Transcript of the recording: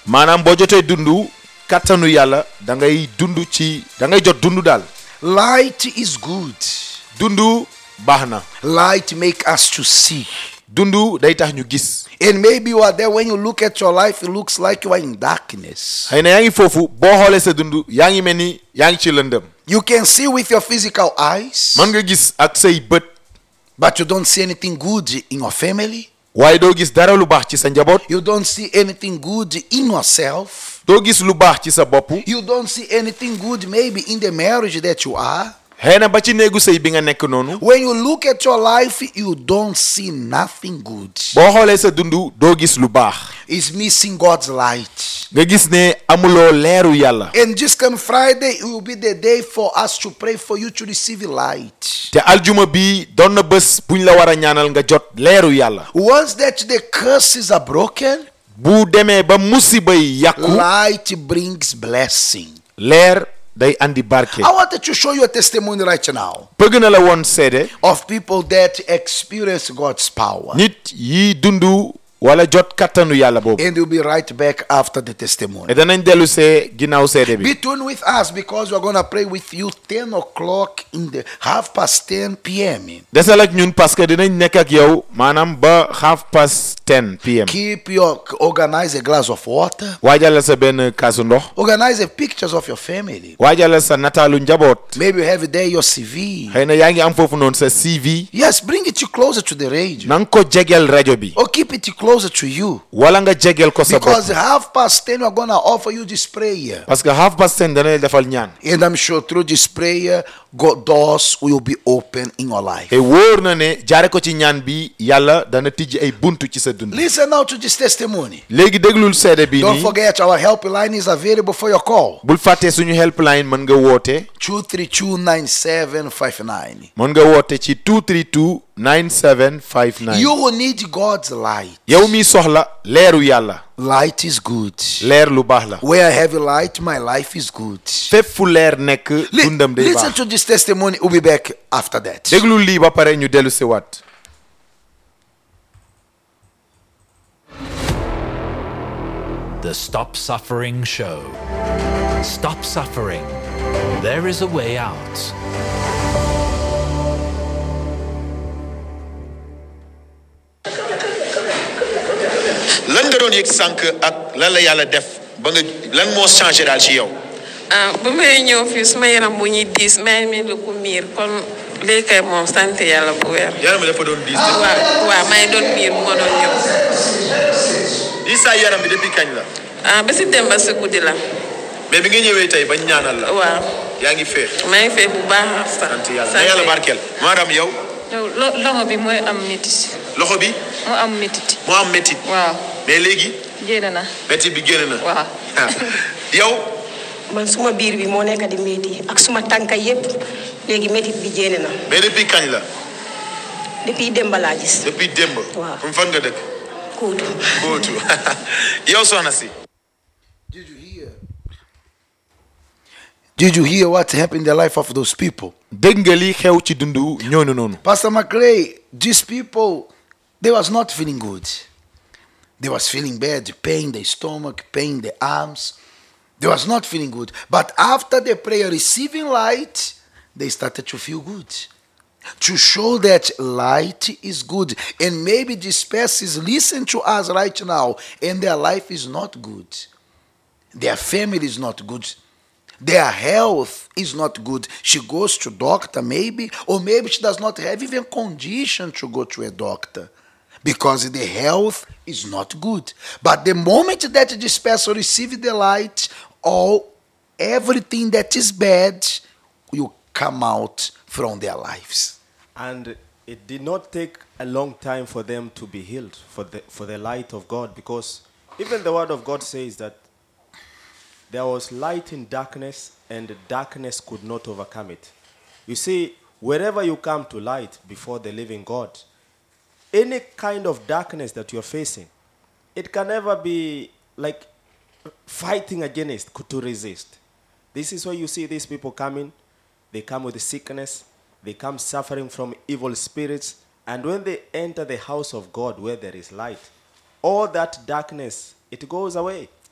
maanaam boo jotee dundu kattanu yàlla da ngay dundu ci da ngay jot dundu daal. Light is good. dundu baax na. Light make us to see. dundu day tax ñu gis. And maybe you are there, when you look at your life, it looks like you are in darkness. xëy na yaa ngi foofu boo xoolee sa dundu yaa ngi mel ni yaa ngi ci lëndëm. You can see with your physical eyes, mën nga gis ak say bët. but you don't see anything good in your family. waaye doo gis dara lu baax ci sa njaboot. You don't see anything good in yourself. doo gis lu baax ci sa bopp. You don't see anything good maybe in the marriage that you are. xëy na ba ci néegu sëy bi nga nekk noonu. When you look at your life, you don't see nothing good. boo xoolee sa dundu doo gis lu baax. It's missing God's light. nga gis ne amuloo leeru yàlla. And just come Friday, it will be the day for us to pray for you to receive light. te aljuma bi doon na bés buñ la war a ñaanal nga jot leeru yàlla. Once that the curses are broken, bu demee ba musiba yi yàqu. light brings blessing. leer day andi barke. I wanted to show you a testimony right now bëgg na la woon seede. of people that experience God's power. nit yi dundu wala jot kattanu yàlla boobu. And we'll be right back after the testimony. te danañ dellu see ginnaaw seede bi. Be tuned with us because we're going to pray with you 10 o'clock in the 10:30 p.m. desal ak ñun parce que dinañ nekk ak yow maanaam ba 10:30 p.m. Organize a glass of water. waajal sa benn kaasu ndox. Organize the pictures of your family. waajal sa nataalu njaboot. Maybe you have there your CV. xëy na yaa ngi am foofu noonu sa CV. Yes, bring it closer to the radio. na nga ko jegeel rajo bi. Or keep it closer to you. wala nga jegeel ko sa bopp. Because 10:30 we're going to offer you this prayer. parce que 10:30 dana defal ñaan. And I'm sure through this prayer, God doors will be open in your life. te wóor na ne jaare ko ci ñaan bi yàlla dana tijji ay buntu ci sa dund. Listen now to this testimony. léegi déglul seede bi Don't nii. forget our helpline is available for your call. bul fàtte suñu helpline mën nga woote. 232-9759. mën nga woote ci 232-9759. You will need God's light. yow mi soxla leeru yàlla. Light is good. leer lu baax la. Where I have light, my life is good. fépp fu leer nekk dundam day Listen baax. to this testimony. We'll be back after that. déglul lii ba pare ñu dellu si waat. The Stop Suffering Show. Stop suffering. There is a way out. lan nga doon yëg sànq ak lan la yàlla def ba nga lan moo changé daal ci yow. bu may ñëw fii suma yaram bu ñuy diis may mel ni ku miir kon léegi kay moom sant yàlla bu weer. yaram bi dafa doon diis. waaw may doon miir bu ma doon ñëw. diisaay yaram bi depuis kañ la. ba si dem ba si guddi la. mais bi nga ñëwee tey bañ ñaanal la. waaw. yaa ngi féex. maa ngi féex bu baax sant yàlla na yàlla barkeel. madame yow. loxo bi mooy am métit. loxo bi. mu am métit. moo am métit. waaw. mais léegi. génn na. métit bi génn na. waaw. yow. man suma biir bi moo nekk di métti ak suma tànka yépp léegi métit bi génn na. mais depuis kañ la. depuis démb laa gis. depuis démb. waaw fan nga dëkk. Kóotu. Kóotu yow soxna si. Did you hear what happened in the life of those people? dégg nga li xew ci dundu ñooñu noonu. Pastor McRae, these people, they was not feeling good. They was feeling bad, pain in the stomach, pain in the arms. They was not feeling good. But after the prayer, receiving light, they started to feel good. To show that light is good. And maybe these persons listen to us right now and their life is not good. Their family is not good. Their health is not good. She goes to doctor maybe, or maybe she does not have even condition to go to a doctor because the health is not good. But the moment that this person receives the light, everything that is bad will come out from their lives. And it did not take a long time for them to be healed for the light of God, because even the word of God says that there was light in darkness and the darkness could not overcome it. You see, wherever you come to light before the living God, any kind of darkness that you're facing, it can never be like fighting against to resist. This is why you see these people coming. They come with sickness. They come suffering from evil spirits. And when they enter the house of God where there is light, all that darkness, it goes away.